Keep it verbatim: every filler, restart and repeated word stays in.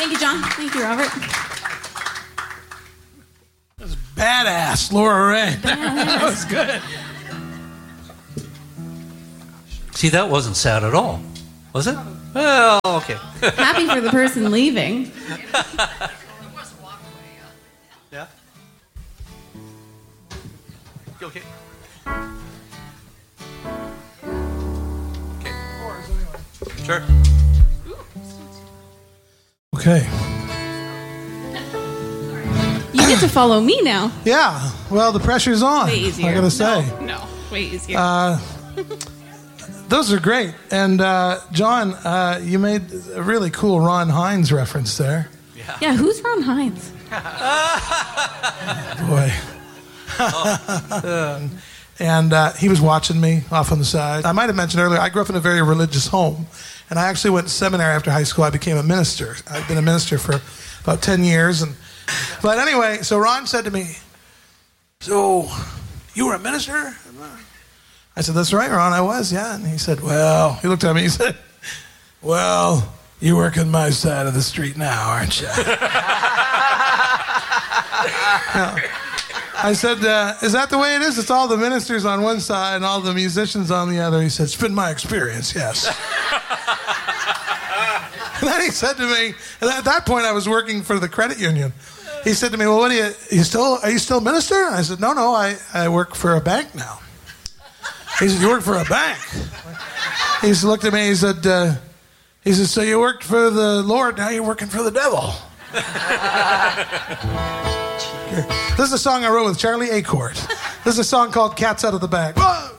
Thank you, John. Thank you, Robert. That was badass, Laura Ray. That was good. See, that wasn't sad at all, was it? Well, okay. Happy for the person leaving. Yeah? Okay. Okay. Sure. Okay. You get to follow me now. Yeah. Well, the pressure's on. Way easier. I gotta say. No, no. Way easier. Uh, those are great. And uh, John, uh, you made a really cool Ron Hines reference there. Yeah, yeah who's Ron Hines? Boy. um, and uh, he was watching me off on the side. I might have mentioned earlier, I grew up in a very religious home. And I actually went to seminary after high school. I became a minister. I've been a minister for about ten years. And But anyway, so Ron said to me, so you were a minister? I said, that's right, Ron, I was, yeah. And he said, well, he looked at me, he said, well, you work on my side of the street now, aren't you? No. I said, uh, is that the way it is? It's all the ministers on one side and all the musicians on the other. He said, it's been my experience, yes. And then he said to me, and at that point I was working for the credit union. He said to me, well, what are you, you still, are you still a minister? And I said, no, no, I, I work for a bank now. He said, you work for a bank? He looked at me, he said, uh, he said, so you worked for the Lord, now you're working for the devil. This is a song I wrote with Charlie Acord. This is a song called Cats Out of the Bag. Whoa!